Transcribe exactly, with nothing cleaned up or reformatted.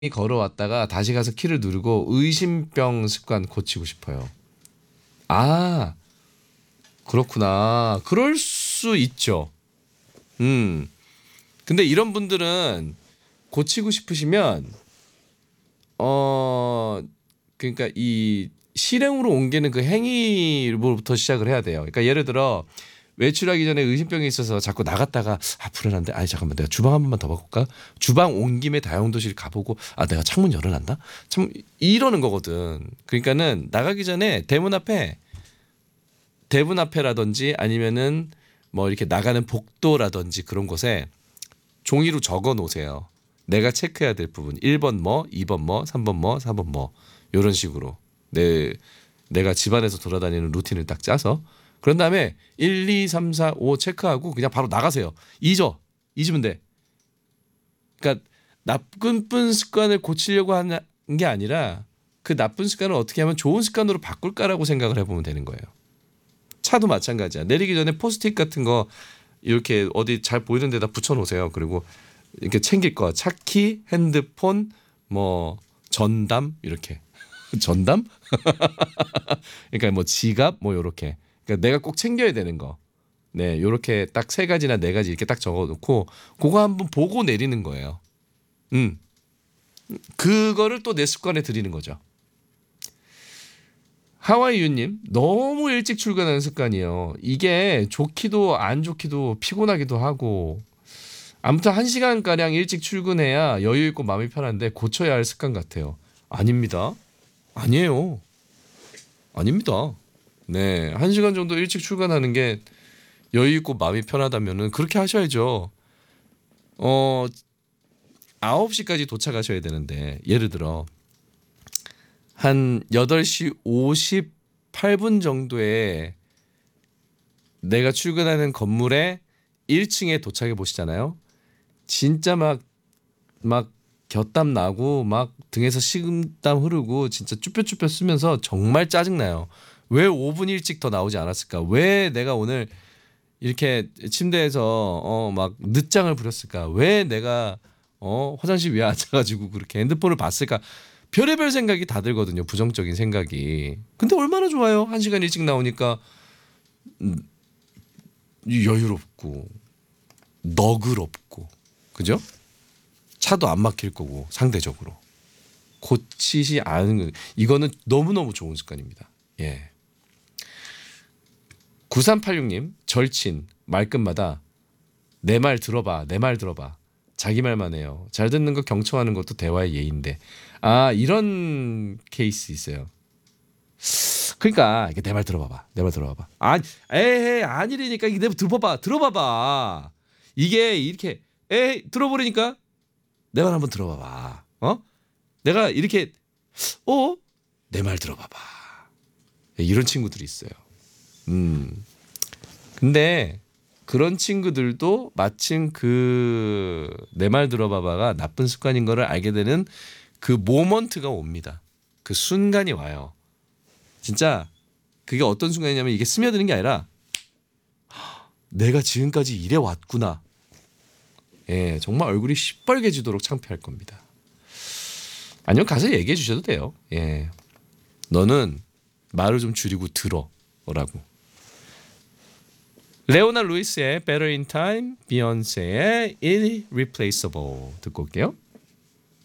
걸어왔다가 다시 가서 키를 누르고 의심병 습관 고치고 싶어요. 아, 그렇구나. 그럴 수 있죠. 음. 근데 이런 분들은 고치고 싶으시면 어 그러니까 이 실행으로 옮기는 그 행위로부터 시작을 해야 돼요. 그러니까 예를 들어 외출하기 전에 의심병이 있어서 자꾸 나갔다가 아 불안한데 아니 잠깐만 내가 주방 한 번만 더 바꿀까? 주방 온 김에 다용도실 가보고 아 내가 창문 열어놨나? 참 이러는 거거든. 그러니까는 나가기 전에 대문 앞에 대문 앞에라든지 아니면은 뭐 이렇게 나가는 복도라든지 그런 곳에 종이로 적어 놓으세요. 내가 체크해야 될 부분 일 번 뭐, 이 번 뭐, 삼 번 뭐, 사 번 뭐 이런 식으로 내 내가 집안에서 돌아다니는 루틴을 딱 짜서 그런 다음에 일, 이, 삼, 사, 오 체크하고 그냥 바로 나가세요. 잊어. 잊으면 돼. 그러니까 나쁜 습관을 고치려고 하는 게 아니라 그 나쁜 습관을 어떻게 하면 좋은 습관으로 바꿀까라고 생각을 해보면 되는 거예요. 차도 마찬가지야. 내리기 전에 포스트잇 같은 거 이렇게 어디 잘 보이는 데다 붙여놓으세요. 그리고 이렇게 챙길 거 차키, 핸드폰, 뭐 전담 이렇게 전담? 그러니까 뭐 지갑 뭐 이렇게. 그러니까 내가 꼭 챙겨야 되는 거. 네, 이렇게 딱 세 가지나 네 가지 이렇게 딱 적어놓고 그거 한번 보고 내리는 거예요. 음, 그거를 또 내 습관에 들이는 거죠. 하와이유님 너무 일찍 출근하는 습관이에요. 이게 좋기도 안 좋기도 피곤하기도 하고 아무튼 한 시간가량 일찍 출근해야 여유 있고 마음이 편한데 고쳐야 할 습관 같아요. 아닙니다. 아니에요. 아닙니다. 네, 한 시간 정도 일찍 출근하는 게 여유 있고 마음이 편하다면은 그렇게 하셔야죠. 어, 아홉 시까지 도착하셔야 되는데 예를 들어 한 여덟 시 오십팔 분 정도에 내가 출근하는 건물의 일 층에 도착해 보시잖아요. 진짜 막 막 곁땀 나고 막 등에서 식은땀 흐르고 진짜 쭈뼛쭈뼛 쓰면서 정말 짜증나요. 왜 오 분 일찍 더 나오지 않았을까? 왜 내가 오늘 이렇게 침대에서 어 막 늦장을 부렸을까? 왜 내가 어 화장실 위에 앉아가지고 그렇게 핸드폰을 봤을까? 별의별 생각이 다 들거든요. 부정적인 생각이. 근데 얼마나 좋아요. 한 시간 일찍 나오니까 음, 여유롭고 너그럽고 그죠? 차도 안 막힐 거고 상대적으로 고치지 않은 이거는 너무너무 좋은 습관입니다. 예. 구삼팔육 님 절친 말끝마다 내 말 들어봐 내 말 들어봐 자기 말만 해요. 잘 듣는 거 경청하는 것도 대화의 예인데 아 이런 케이스 있어요. 그러니까 이게 내 말 들어봐봐 내 말 들어봐봐 아 에이 아니라니까 이게 내 말 들어봐봐 들어봐봐 이게 이렇게 에이 들어보려니까 내 말 한번 들어봐봐 어 내가 이렇게 어 내 말 들어봐봐 이런 친구들이 있어요. 음 근데 그런 친구들도 마침 그 내 말 들어봐봐가 나쁜 습관인 거를 알게 되는 그 모먼트가 옵니다. 그 순간이 와요. 진짜 그게 어떤 순간이냐면 이게 스며드는 게 아니라 내가 지금까지 이래 왔구나. 예, 정말 얼굴이 시뻘개지도록 창피할 겁니다. 아니면 가서 얘기해 주셔도 돼요. 예, 너는 말을 좀 줄이고 들어라고. 레오나 루이스의 Better in Time, 비욘세의 Irreplaceable 듣고 올게요.